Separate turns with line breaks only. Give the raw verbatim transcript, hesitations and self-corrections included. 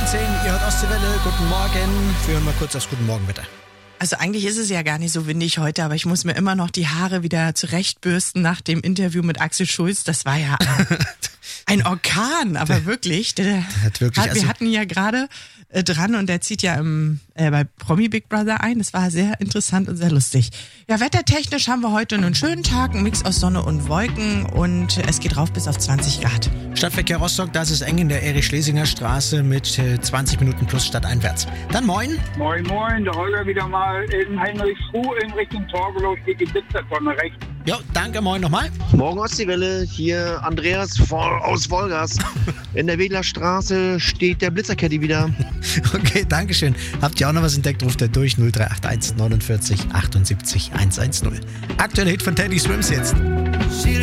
zehn, ihr hört Ostseewelle, guten Morgen. Führen wir kurz aufs Guten Morgenwetter.
Also eigentlich ist es ja gar nicht so windig heute, aber ich muss mir immer noch die Haare wieder zurechtbürsten nach dem Interview mit Axel Schulz. Das war ja ein, ein Orkan, aber wirklich. Der,
hat wirklich
hat,
also
wir hatten ihn ja gerade äh, dran und der zieht ja im, äh, bei Promi Big Brother ein. Das war sehr interessant und sehr lustig. Ja, wettertechnisch haben wir heute einen schönen Tag, ein Mix aus Sonne und Wolken und es geht rauf bis auf zwanzig Grad.
Stadtverkehr Rostock, das ist eng in der Erich-Schlesinger Straße mit äh, zwanzig Minuten plus stadteinwärts. Dann moin.
Moin, moin, der Holger wieder mal in Heinrichsruh in Richtung Torgelow steht die Blitzertonne rechts.
Jo, danke, moin nochmal.
Morgen Ostseewelle, hier Andreas voll aus Wolgast. In der Wedler Straße steht der Blitzercaddy wieder.
Okay, danke schön. Habt ihr auch noch was entdeckt, ruft ihr durch null drei acht eins neunundvierzig achtundsiebzig hundertzehn. Aktueller Hit von Teddy Swims jetzt.